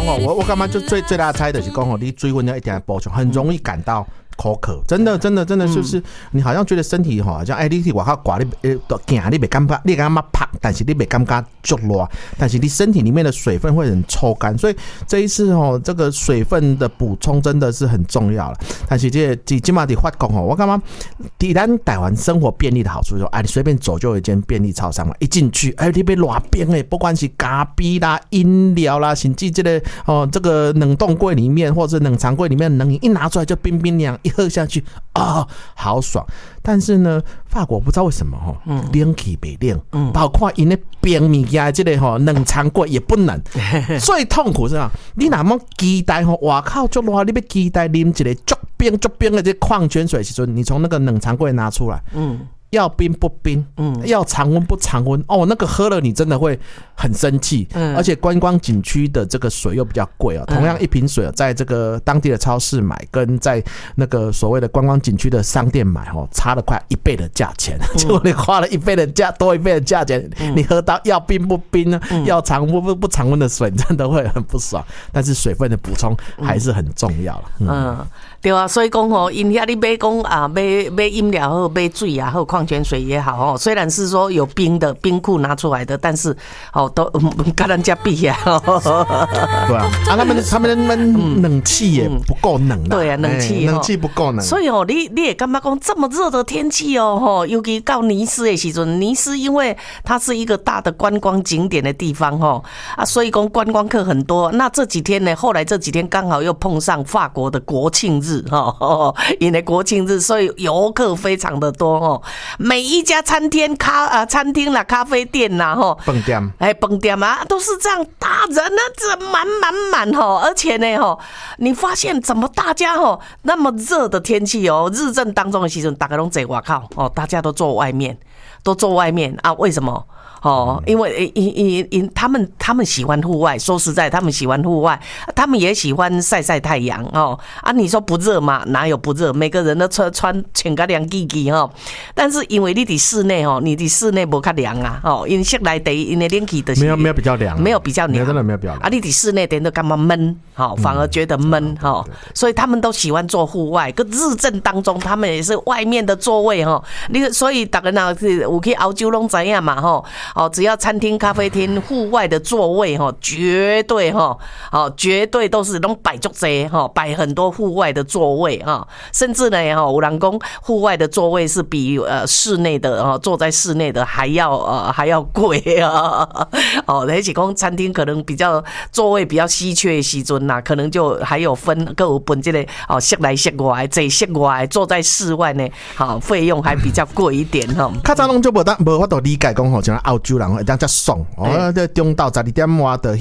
哦，我干嘛就最大的差就是讲哦，你水分要一定要补充，很容易感到口渴，真的就是你好像觉得身体好像你去外口刮你行你没感觉，你感觉胖，但是你没感觉足热，但是你身体里面的水分会很抽干，所以这一次这个水分的补充真的是很重要了。但是这今嘛的法国我感觉在咱台湾生活便利的好处就是你随便走就有一间便利超商了，一进去你被热冰的，不管是咖啡啦、饮料啦，甚至这个冷冻柜里面或者冷藏柜里面冷饮一拿出来就冰冰凉。一喝下去好爽。但是呢，法国不知道为什么冷气不冷，包括因的冰物件这个冷藏柜也不冷。最痛苦是啥？你若么期待外口足热，你要期待啉一个足冰的这矿泉水的时候，你从那个冷藏柜拿出来，要冰不冰，要常温不常温，那个喝了你真的会很生气，而且观光景区的这个水又比较贵同样一瓶水在这个当地的超市买跟在那个所谓的观光景区的商店买差了快1倍的价钱，结果你花了多1倍的价钱，你喝到要冰不冰呢，要常温不常温的水，真的会很不爽。但是水分的补充还是很重要了。 对啊，所以讲因遐你买讲买饮料好，买水也好，矿泉水也好虽然是说有冰的冰库拿出来的，但是都跟人家比啊。 对啊，他们冷气也不够冷啊。 对啊，冷气不够冷。 所以你也感觉讲这么热的天气尤其到尼斯的时阵，尼斯因为它是一个大的观光景点的地方所以讲观光客很多。那这几天呢，后来这几天刚好又碰上法国的国庆日因为国庆日，所以游客非常的多每一家餐厅啦、咖啡店啦饭店都是这样大人这满而且呢你发现怎么大家那么热的天气日正当中的时候，大家都在外口大家都坐外面为什么？因为他们喜欢户外，说实在，他们喜欢户外，他们也喜欢晒太阳你说不热吗？哪有不热？每个人都穿个凉叽叽但是因为你在室内你的室内不较凉因为室内的因为冷气的没有比较凉， 没有比较凉， 真的没有比较凉你在室内等都干嘛闷反而觉得闷所以他们都喜欢做户外。跟日正当中，他们也是外面的座位所以大家有去欧洲都知道嘛只要餐厅、咖啡厅户外的座位绝对都是都摆足多摆很多户外的座位甚至呢有人说户外的座位是比室内的坐在室内的还要贵而且说餐厅可能比较座位比较稀缺的时候可能就还有分各有分这个室内室外，这室外坐在室外呢费用还比较贵一点较早拢就无法度理解讲像澳洲人会当遮爽这中昼12点外的